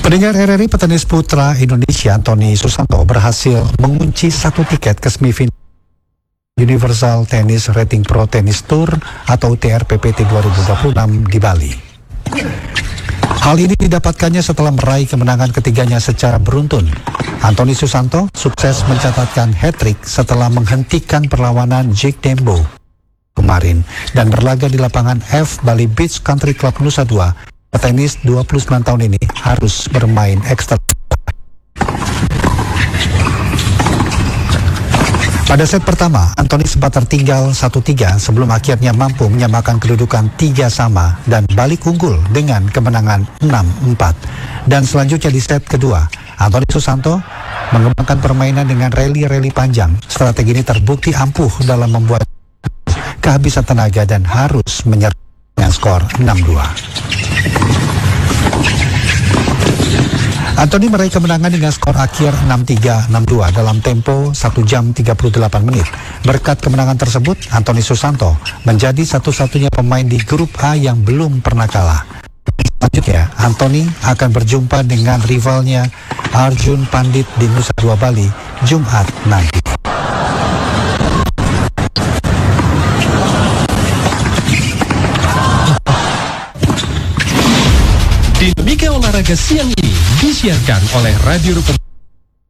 Pendengar RRI, petenis putra Indonesia Anthony Susanto berhasil mengunci satu tiket ke semifinal Universal Tennis Rating Pro Tennis Tour atau UTR-PPT 2026 di Bali. Hal ini didapatkannya setelah meraih kemenangan ketiganya secara beruntun. Anthony Susanto sukses mencatatkan hat-trick setelah menghentikan perlawanan Jake Dembo kemarin dan berlaga di lapangan F Bali Beach Country Club Nusa Dua. Petenis 29 tahun ini harus bermain ekstra. Pada set pertama, Anthony sempat tertinggal 1-3 sebelum akhirnya mampu menyamakan kedudukan 3 sama dan balik unggul dengan kemenangan 6-4. Dan selanjutnya di set kedua, Anthony Susanto mengembangkan permainan dengan rally panjang. Strategi ini terbukti ampuh dalam membuat kehabisan tenaga dan harus menyerah dengan skor 6-2. Anthony meraih kemenangan dengan skor akhir 6-3, 6-2 dalam tempo 1 jam 38 menit. Berkat kemenangan tersebut, Anthony Susanto menjadi satu-satunya pemain di grup A yang belum pernah kalah. Selanjutnya, Anthony akan berjumpa dengan rivalnya Arjun Pandit di Nusa Dua Bali Jumat nanti. Dinamika olahraga siang ini disiarkan oleh Radio Rupen